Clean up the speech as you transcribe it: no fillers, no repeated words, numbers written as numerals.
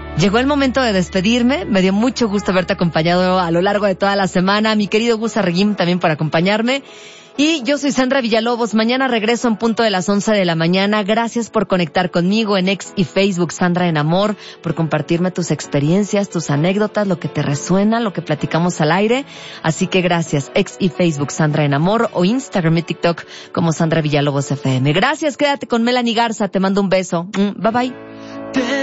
Llegó el momento de despedirme. Me dio mucho gusto haberte acompañado a lo largo de toda la semana. Mi querido Gus Arreguín también por acompañarme. Y yo soy Sandra Villalobos. Mañana regreso en punto de las 11 de la mañana. Gracias por conectar conmigo en X y Facebook, Sandra en Amor, por compartirme tus experiencias, tus anécdotas, lo que te resuena, lo que platicamos al aire. Así que gracias. X y Facebook, Sandra en Amor, o Instagram y TikTok como Sandra Villalobos FM. Gracias, quédate con Melanie Garza. Te mando un beso. Bye bye.